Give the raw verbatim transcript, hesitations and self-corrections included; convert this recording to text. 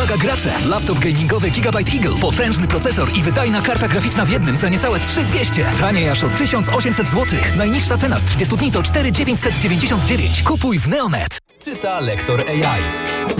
Uwaga gracze! Laptop gamingowy Gigabyte Eagle. Potężny procesor i wydajna karta graficzna w jednym za niecałe trzy tysiące dwieście. Taniej aż o tysiąc osiemset złotych. Najniższa cena z trzydziestu dni to cztery tysiące dziewięćset dziewięćdziesiąt dziewięć. Kupuj w Neonet. Czyta lektor A I.